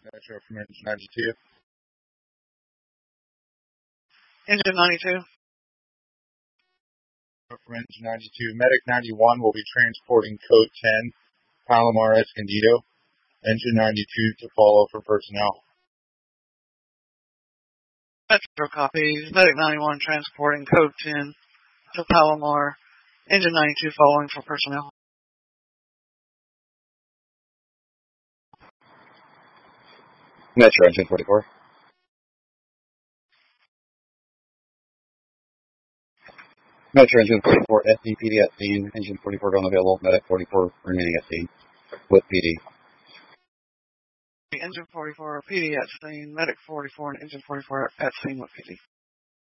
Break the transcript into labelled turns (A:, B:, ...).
A: Metro from Engine 92.
B: Engine 92.
A: From Engine 92. Medic 91 will be transporting code 10, Palomar Escondido. Engine 92 to follow for personnel.
B: Metro copies. Medic 91 transporting code 10 to Palomar. Engine 92 following for personnel.
C: Metro Engine 44. Metro Engine 44 SCPD at scene. Engine 44 unavailable. Medic 44 remaining at scene with PD.
B: Engine 44 PD at scene. Medic 44 and Engine 44 at scene with PD.